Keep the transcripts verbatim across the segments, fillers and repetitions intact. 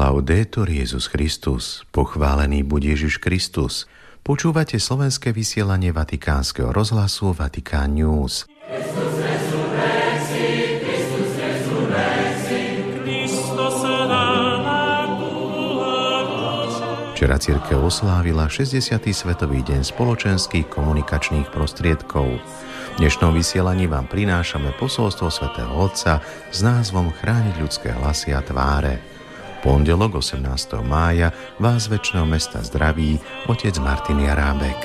Laudetur Jesus Christus, pochválený buď Ježiš Kristus. Počúvate slovenské vysielanie Vatikánskeho rozhlasu Vatikán News. Christus resurrexi, Christus resurrexi, Christus Včera cirkev oslávila šesťdesiaty svetový deň spoločenských komunikačných prostriedkov. V dnešnom vysielaní vám prinášame posolstvo svätého Otca s názvom Chrániť ľudské hlasy a tváre. Pondelok osemnásteho mája vás z väčšného mesta zdraví otec Martin Jarábek.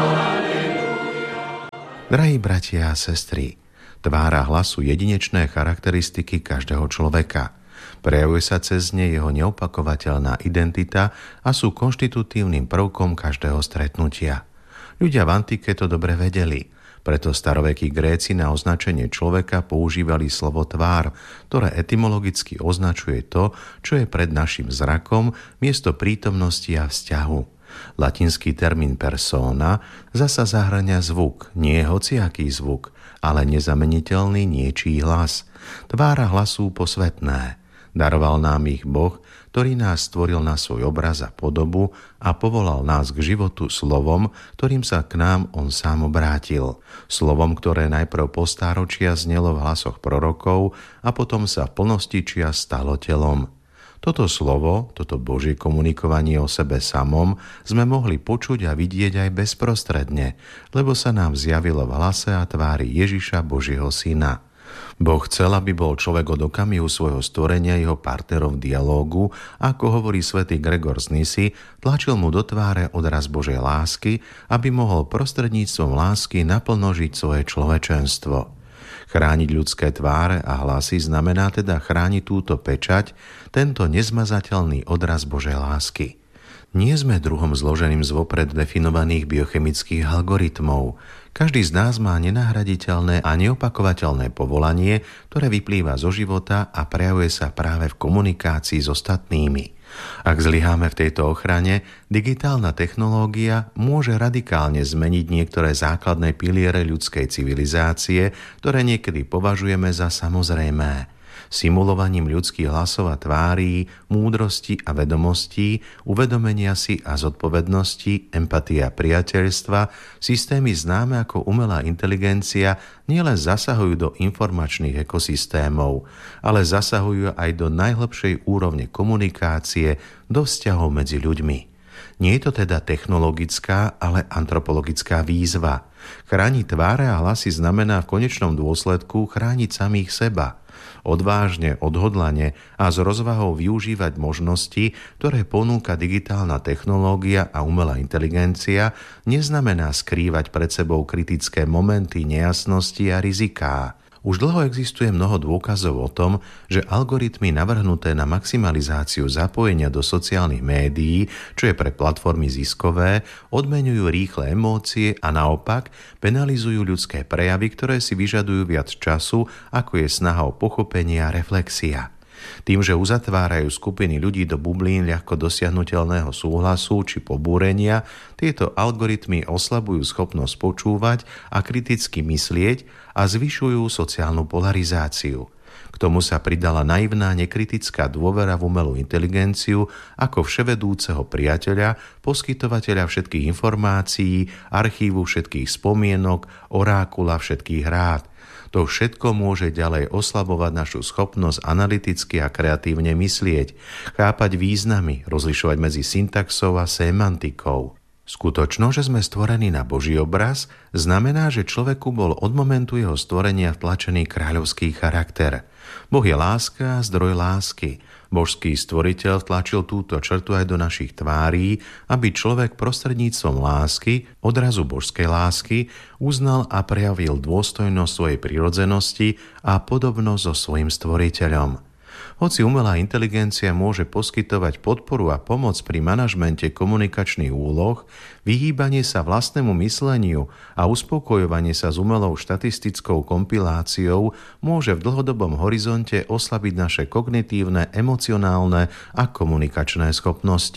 Drahí bratia a sestry, tvár a hlas sú jedinečné charakteristiky každého človeka. Prejavuje sa cez ne jeho neopakovateľná identita a sú konštitutívnym prvkom každého stretnutia. Ľudia v antike to dobre vedeli. Preto starovekí Gréci na označenie človeka používali slovo tvár, ktoré etymologicky označuje to, čo je pred našim zrakom, miesto prítomnosti a vzťahu. Latinský termín persona zasa zahŕňa zvuk, nie hociaký zvuk, ale nezameniteľný niečí hlas. Tvár a hlas sú posvätné. Daroval nám ich Boh, ktorý nás stvoril na svoj obraz a podobu a povolal nás k životu slovom, ktorým sa k nám on sám obrátil. Slovom, ktoré najprv po stáročia znelo v hlasoch prorokov a potom sa v plnosti čia stalo telom. Toto slovo, toto Božie komunikovanie o sebe samom sme mohli počuť a vidieť aj bezprostredne, lebo sa nám zjavilo v hlase a tvári Ježiša Božieho Syna. Boh chcel, aby bol človek od okamihu svojho stvorenia jeho partnerom v dialógu, ako hovorí svätý Gregor z Nysy, tlačil mu do tváre odraz Božej lásky, aby mohol prostredníctvom lásky naplno žiť svoje človečenstvo. Chrániť ľudské tváre a hlasy znamená teda chrániť túto pečať, tento nezmazateľný odraz Božej lásky. Nie sme druhom zloženým z vopred definovaných biochemických algoritmov. Každý z nás má nenahraditeľné a neopakovateľné povolanie, ktoré vyplýva zo života a prejavuje sa práve v komunikácii s ostatnými. Ak zlyháme v tejto ochrane, digitálna technológia môže radikálne zmeniť niektoré základné piliere ľudskej civilizácie, ktoré niekedy považujeme za samozrejmé. Simulovaním ľudských hlasov a tvárí, múdrosti a vedomostí, uvedomenia si a zodpovednosti, empatie a priateľstva, systémy známe ako umelá inteligencia nielen zasahujú do informačných ekosystémov, ale zasahujú aj do najhlbšej úrovne komunikácie, do vzťahov medzi ľuďmi. Nie je to teda technologická, ale antropologická výzva. Chrániť tváre a hlasy znamená v konečnom dôsledku chrániť samých seba. Odvážne, odhodlane a s rozvahou využívať možnosti, ktoré ponúka digitálna technológia a umelá inteligencia, neznamená skrývať pred sebou kritické momenty, nejasnosti a riziká. Už dlho existuje mnoho dôkazov o tom, že algoritmy navrhnuté na maximalizáciu zapojenia do sociálnych médií, čo je pre platformy ziskové, odmeňujú rýchle emócie a naopak penalizujú ľudské prejavy, ktoré si vyžadujú viac času, ako je snaha o pochopenie a reflexia. Tým, že uzatvárajú skupiny ľudí do bublín ľahko dosiahnuteľného súhlasu či pobúrenia, tieto algoritmy oslabujú schopnosť počúvať a kriticky myslieť a zvyšujú sociálnu polarizáciu. K tomu sa pridala naivná nekritická dôvera v umelú inteligenciu ako vševedúceho priateľa, poskytovateľa všetkých informácií, archívu všetkých spomienok, orákula všetkých rád. To všetko môže ďalej oslabovať našu schopnosť analyticky a kreatívne myslieť, chápať významy, rozlišovať medzi syntaxou a semantikou. Skutočno, že sme stvorení na Boží obraz, znamená, že človeku bol od momentu jeho stvorenia vtlačený kráľovský charakter. Boh je láska a zdroj lásky. Božský stvoriteľ vtlačil túto črtu aj do našich tvárí, aby človek prostredníctvom lásky, odrazu božskej lásky, uznal a prejavil dôstojnosť svojej prirodzenosti a podobnosť so svojím stvoriteľom. Hoci umelá inteligencia môže poskytovať podporu a pomoc pri manažmente komunikačných úloh, vyhýbanie sa vlastnému mysleniu a uspokojovanie sa s umelou štatistickou kompiláciou môže v dlhodobom horizonte oslabiť naše kognitívne, emocionálne a komunikačné schopnosti.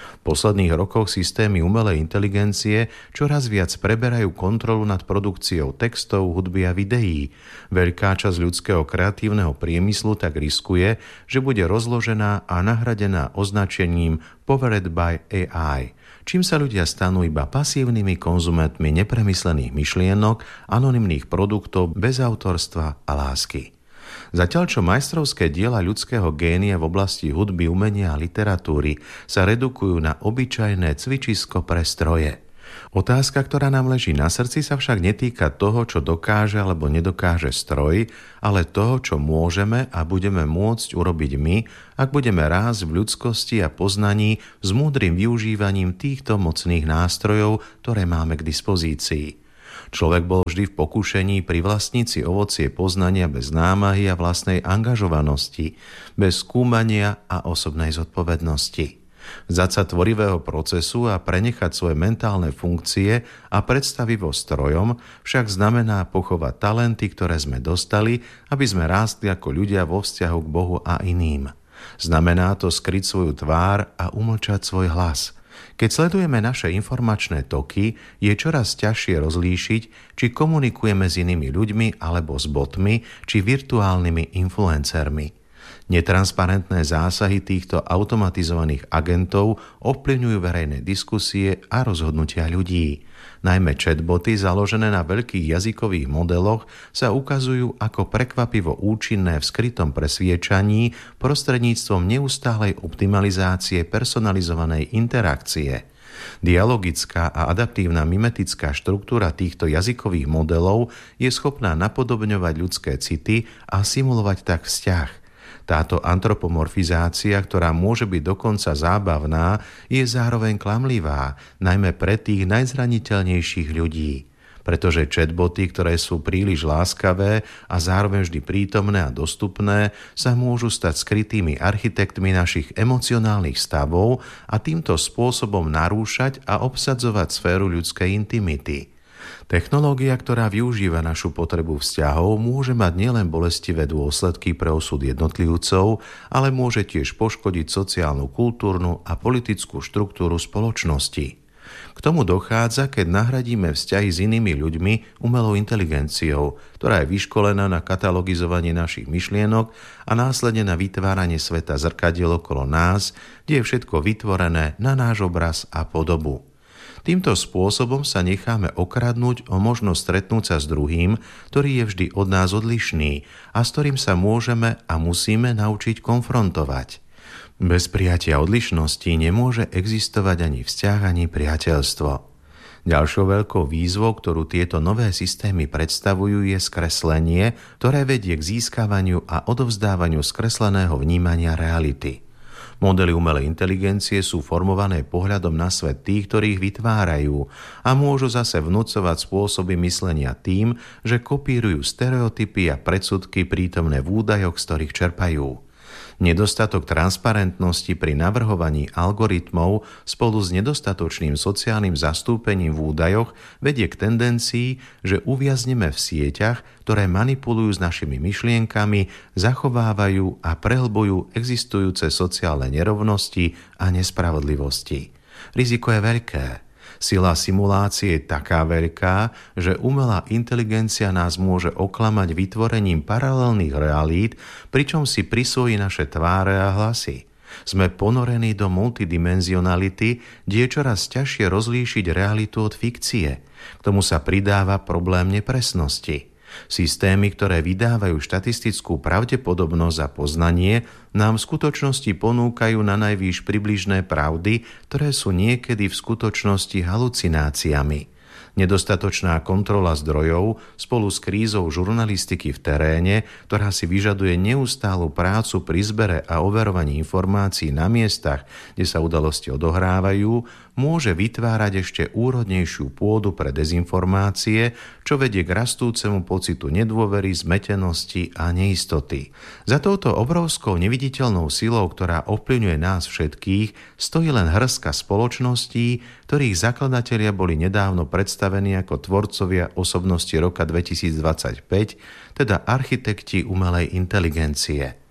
V posledných rokoch systémy umelej inteligencie čoraz viac preberajú kontrolu nad produkciou textov, hudby a videí. Veľká časť ľudského kreatívneho priemyslu tak riskuje, že bude rozložená a nahradená označením Powered by á í, čím sa ľudia stanú iba pasívnymi konzumentmi nepremyslených myšlienok, anonymných produktov bez autorstva a lásky. Zatiaľ čo majstrovské diela ľudského génia v oblasti hudby, umenia a literatúry sa redukujú na obyčajné cvičisko pre stroje. Otázka, ktorá nám leží na srdci, sa však netýka toho, čo dokáže alebo nedokáže stroj, ale toho, čo môžeme a budeme môcť urobiť my, ak budeme rásť v ľudskosti a poznaní s múdrym využívaním týchto mocných nástrojov, ktoré máme k dispozícii. Človek bol vždy v pokúšení privlastniť si ovocie poznania bez námahy a vlastnej angažovanosti, bez skúmania a osobnej zodpovednosti. Vzdať sa tvorivého procesu a prenechať svoje mentálne funkcie a predstavivosť strojom však znamená pochovať talenty, ktoré sme dostali, aby sme rástli ako ľudia vo vzťahu k Bohu a iným. Znamená to skryť svoju tvár a umlčať svoj hlas. Keď sledujeme naše informačné toky, je čoraz ťažšie rozlíšiť, či komunikujeme s inými ľuďmi alebo s botmi, či virtuálnymi influencermi. Netransparentné zásahy týchto automatizovaných agentov ovplyvňujú verejné diskusie a rozhodnutia ľudí. Najmä chatboty založené na veľkých jazykových modeloch sa ukazujú ako prekvapivo účinné v skrytom presviečaní prostredníctvom neustálej optimalizácie personalizovanej interakcie. Dialogická a adaptívna mimetická štruktúra týchto jazykových modelov je schopná napodobňovať ľudské city a simulovať tak vzťah. Táto antropomorfizácia, ktorá môže byť dokonca zábavná, je zároveň klamlivá, najmä pre tých najzraniteľnejších ľudí. Pretože chatboty, ktoré sú príliš láskavé a zároveň vždy prítomné a dostupné, sa môžu stať skrytými architektmi našich emocionálnych stavov a týmto spôsobom narúšať a obsadzovať sféru ľudskej intimity. Technológia, ktorá využíva našu potrebu vzťahov, môže mať nielen bolestivé dôsledky pre osud jednotlivcov, ale môže tiež poškodiť sociálnu, kultúrnu a politickú štruktúru spoločnosti. K tomu dochádza, keď nahradíme vzťahy s inými ľuďmi umelou inteligenciou, ktorá je vyškolená na katalogizovanie našich myšlienok a následne na vytváranie sveta zrkadiel okolo nás, kde je všetko vytvorené na náš obraz a podobu. Týmto spôsobom sa necháme okradnúť o možnosť stretnúť sa s druhým, ktorý je vždy od nás odlišný a s ktorým sa môžeme a musíme naučiť konfrontovať. Bez prijatia odlišnosti nemôže existovať ani vzťah, ani priateľstvo. Ďalšou veľkou výzvou, ktorú tieto nové systémy predstavujú, je skreslenie, ktoré vedie k získavaniu a odovzdávaniu skresleného vnímania reality. Modely umelej inteligencie sú formované pohľadom na svet tých, ktorých vytvárajú a môžu zase vnúcovať spôsoby myslenia tým, že kopírujú stereotypy a predsudky prítomné v údajoch, z ktorých čerpajú. Nedostatok transparentnosti pri navrhovaní algoritmov spolu s nedostatočným sociálnym zastúpením v údajoch vedie k tendencii, že uviazneme v sieťach, ktoré manipulujú s našimi myšlienkami, zachovávajú a prehlbujú existujúce sociálne nerovnosti a nespravodlivosti. Riziko je veľké. Sila simulácie je taká veľká, že umelá inteligencia nás môže oklamať vytvorením paralelných realít, pričom si prisvojí naše tváre a hlasy. Sme ponorení do multidimenzionality, kde je čoraz ťažšie rozlíšiť realitu od fikcie. K tomu sa pridáva problém nepresnosti. Systémy, ktoré vydávajú štatistickú pravdepodobnosť a poznanie, nám v skutočnosti ponúkajú na najvýš približné pravdy, ktoré sú niekedy v skutočnosti halucináciami. Nedostatočná kontrola zdrojov spolu s krízou žurnalistiky v teréne, ktorá si vyžaduje neustálu prácu pri zbere a overovaní informácií na miestach, kde sa udalosti odohrávajú, môže vytvárať ešte úrodnejšiu pôdu pre dezinformácie, čo vedie k rastúcemu pocitu nedôvery, zmetenosti a neistoty. Za touto obrovskou neviditeľnou silou, ktorá ovplyvňuje nás všetkých, stojí len hŕstka spoločností, ktorých zakladatelia boli nedávno predstavení ako tvorcovia osobnosti roka dvetisícdvadsaťpäť, teda architekti umelej inteligencie.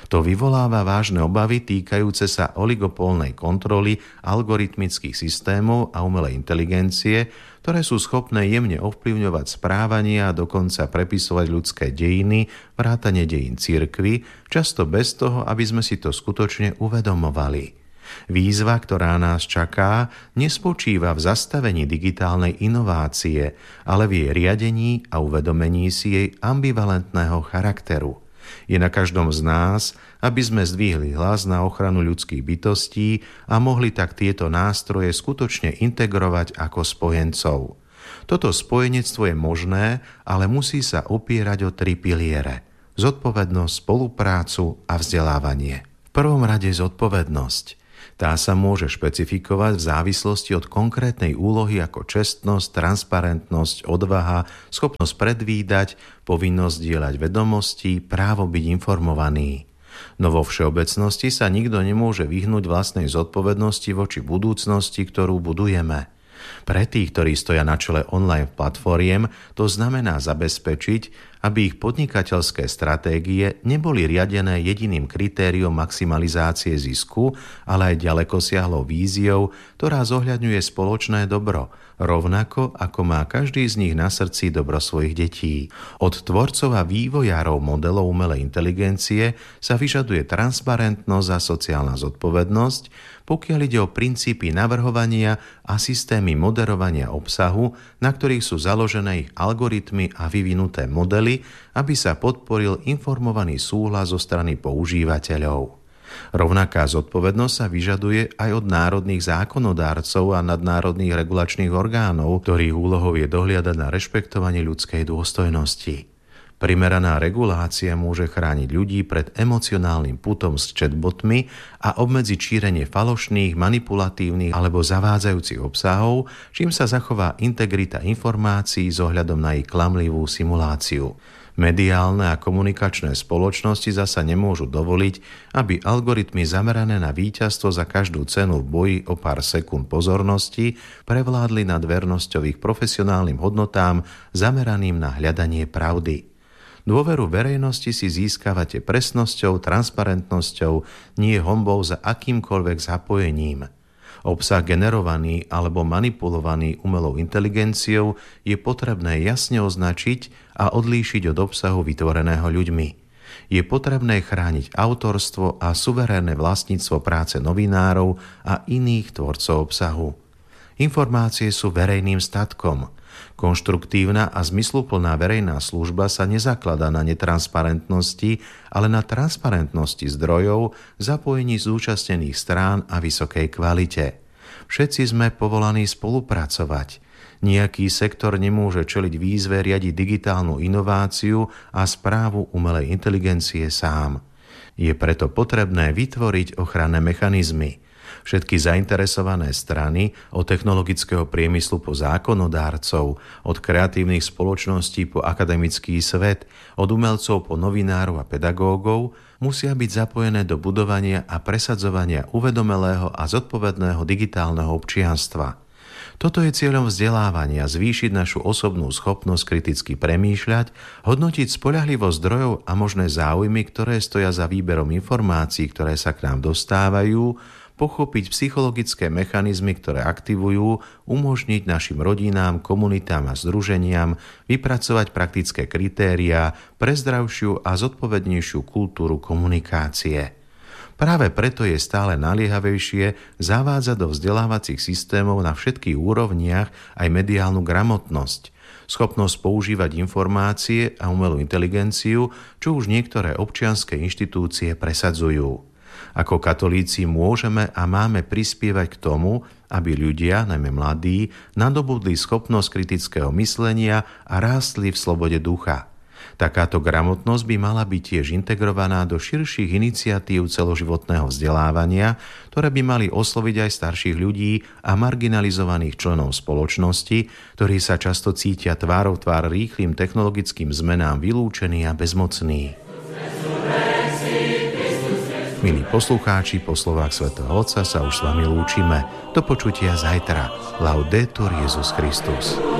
To vyvoláva vážne obavy týkajúce sa oligopolnej kontroly algoritmických systémov a umelej inteligencie, ktoré sú schopné jemne ovplyvňovať správanie a dokonca prepisovať ľudské dejiny, vrátane dejín cirkvi, často bez toho, aby sme si to skutočne uvedomovali. Výzva, ktorá nás čaká, nespočíva v zastavení digitálnej inovácie, ale v jej riadení a uvedomení si jej ambivalentného charakteru. Je na každom z nás, aby sme zdvihli hlas na ochranu ľudských bytostí a mohli tak tieto nástroje skutočne integrovať ako spojencov. Toto spojenectvo je možné, ale musí sa opierať o tri piliere: zodpovednosť, spoluprácu a vzdelávanie. V prvom rade zodpovednosť. Tá sa môže špecifikovať v závislosti od konkrétnej úlohy ako čestnosť, transparentnosť, odvaha, schopnosť predvídať, povinnosť dielať vedomosti, právo byť informovaný. No vo všeobecnosti sa nikto nemôže vyhnúť vlastnej zodpovednosti voči budúcnosti, ktorú budujeme. Pre tých, ktorí stoja na čele online platformiem, to znamená zabezpečiť, aby ich podnikateľské stratégie neboli riadené jediným kritériom maximalizácie zisku, ale aj ďalekosiahlou víziou, ktorá zohľadňuje spoločné dobro, rovnako ako má každý z nich na srdci dobro svojich detí. Od tvorcov a vývojárov modelov umelej inteligencie sa vyžaduje transparentnosť a sociálna zodpovednosť, pokiaľ ide o princípy navrhovania a systémy moderovania obsahu, na ktorých sú založené ich algoritmy a vyvinuté modely, aby sa podporil informovaný súhlas zo strany používateľov. Rovnaká zodpovednosť sa vyžaduje aj od národných zákonodárcov a nadnárodných regulačných orgánov, ktorých úlohou je dohliadať na rešpektovanie ľudskej dôstojnosti. Primeraná regulácia môže chrániť ľudí pred emocionálnym putom s chatbotmi a obmedziť šírenie falošných, manipulatívnych alebo zavádzajúcich obsahov, čím sa zachová integrita informácií s ohľadom na ich klamlivú simuláciu. Mediálne a komunikačné spoločnosti zasa nemôžu dovoliť, aby algoritmy zamerané na víťazstvo za každú cenu v boji o pár sekúnd pozornosti prevládli nad vernosťou ich profesionálnym hodnotám zameraným na hľadanie pravdy. Dôveru verejnosti si získavate presnosťou, transparentnosťou, nie honbou za akýmkoľvek zapojením. Obsah generovaný alebo manipulovaný umelou inteligenciou je potrebné jasne označiť a odlíšiť od obsahu vytvoreného ľuďmi. Je potrebné chrániť autorstvo a suverénne vlastníctvo práce novinárov a iných tvorcov obsahu. Informácie sú verejným statkom. Konštruktívna a zmysluplná verejná služba sa nezakladá na netransparentnosti, ale na transparentnosti zdrojov, zapojení zúčastnených strán a vysokej kvalite. Všetci sme povolaní spolupracovať. Nijaký sektor nemôže čeliť výzve riadiť digitálnu inováciu a správu umelej inteligencie sám. Je preto potrebné vytvoriť ochranné mechanizmy. Všetky zainteresované strany, od technologického priemyslu po zákonodárcov, od kreatívnych spoločností po akademický svet, od umelcov po novinárov a pedagógov, musia byť zapojené do budovania a presadzovania uvedomelého a zodpovedného digitálneho občianstva. Toto je cieľom vzdelávania, zvýšiť našu osobnú schopnosť kriticky premýšľať, hodnotiť spoľahlivosť zdrojov a možné záujmy, ktoré stoja za výberom informácií, ktoré sa k nám dostávajú, pochopiť psychologické mechanizmy, ktoré aktivujú, umožniť našim rodinám, komunitám a združeniam vypracovať praktické kritériá pre zdravšiu a zodpovednejšiu kultúru komunikácie. Práve preto je stále naliehavejšie zavádzať do vzdelávacích systémov na všetkých úrovniach aj mediálnu gramotnosť, schopnosť používať informácie a umelú inteligenciu, čo už niektoré občianske inštitúcie presadzujú. Ako katolíci môžeme a máme prispievať k tomu, aby ľudia, najmä mladí, nadobudli schopnosť kritického myslenia a rástli v slobode ducha. Takáto gramotnosť by mala byť tiež integrovaná do širších iniciatív celoživotného vzdelávania, ktoré by mali osloviť aj starších ľudí a marginalizovaných členov spoločnosti, ktorí sa často cítia tvárou tvár rýchlym technologickým zmenám vylúčení a bezmocní. Milí poslucháči, po slovách svätého Otca sa už s vami lúčime. Do počutia zajtra. Laudetur Jesus Christus.